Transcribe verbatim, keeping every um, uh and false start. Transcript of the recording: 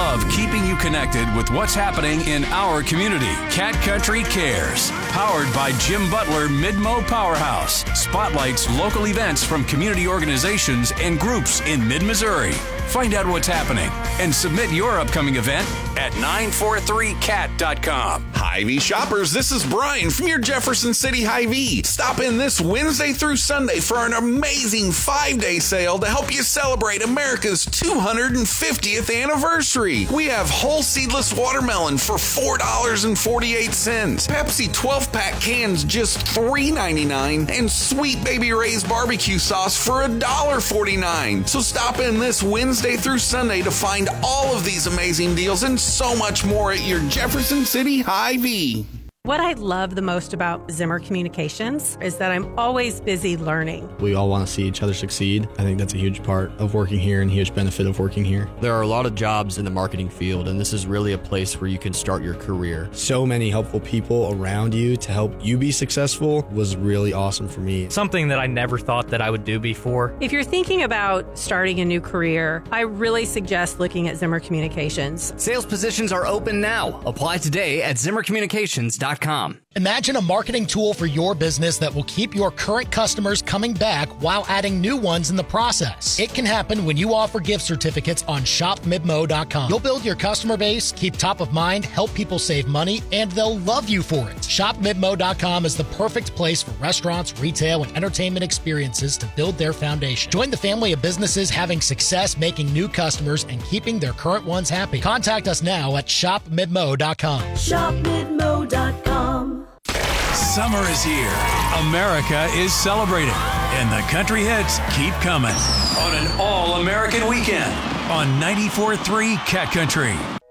love keeping you connected with what's happening in our community. Cat Country Cares, powered by Jim Butler Mid-Mo Powerhouse, spotlights local events from community organizations and groups in mid-Missouri. Find out what's happening and submit your upcoming event at nine four three cat dot com. Hy-Vee shoppers, this is Brian from your Jefferson City Hy-Vee. Stop in this Wednesday through Sunday for an amazing five-day sale to help you celebrate America's two hundred fiftieth anniversary. We have whole seedless watermelon for four dollars and forty-eight cents, Pepsi twelve-pack cans just three ninety-nine, and Sweet Baby Ray's barbecue sauce for one dollar forty-nine. So stop in this Wednesday through Sunday to find all of these amazing deals and so much more at your Jefferson City Hy-Vee. What I love the most about Zimmer Communications is that I'm always busy learning. We all want to see each other succeed. I think that's a huge part of working here and a huge benefit of working here. There are a lot of jobs in the marketing field, and this is really a place where you can start your career. So many helpful people around you to help you be successful was really awesome for me. Something that I never thought that I would do before. If you're thinking about starting a new career, I really suggest looking at Zimmer Communications. Sales positions are open now. Apply today at zimmer communications dot com. Imagine a marketing tool for your business that will keep your current customers coming back while adding new ones in the process. It can happen when you offer gift certificates on shop midmo dot com. You'll build your customer base, keep top of mind, help people save money, and they'll love you for it. shop midmo dot com is the perfect place for restaurants, retail, and entertainment experiences to build their foundation. Join the family of businesses having success making new customers and keeping their current ones happy. Contact us now at shop midmo dot com. shop midmo dot com. Summer is here. America is celebrating. And the country hits keep coming on an all-American weekend on ninety-four point three Cat Country.